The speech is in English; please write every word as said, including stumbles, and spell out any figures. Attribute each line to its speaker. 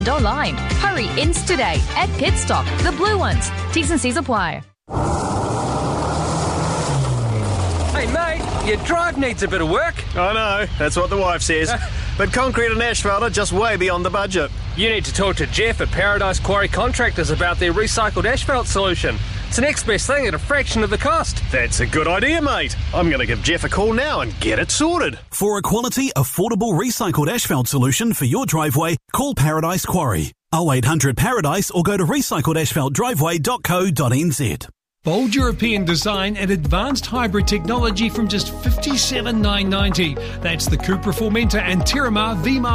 Speaker 1: online. Hurry in today at Pitstock, the blue ones. T's and C's apply.
Speaker 2: Hey mate, your drive needs a bit of work.
Speaker 3: I know, that's what the wife says. But concrete and asphalt are just way beyond the budget.
Speaker 2: You need to talk to Jeff at Paradise Quarry Contractors about their recycled asphalt solution. It's the next best thing at a fraction of the cost.
Speaker 3: That's a good idea, mate. I'm going to give Jeff a call now and get it sorted.
Speaker 4: For a quality, affordable recycled asphalt solution for your driveway, call Paradise Quarry. oh eight hundred Paradise or go to recycled asphalt driveway dot co dot n z.
Speaker 5: Bold European design and advanced hybrid technology from just fifty-seven thousand nine hundred ninety. That's the Cupra Formentor and Terramar V-Mark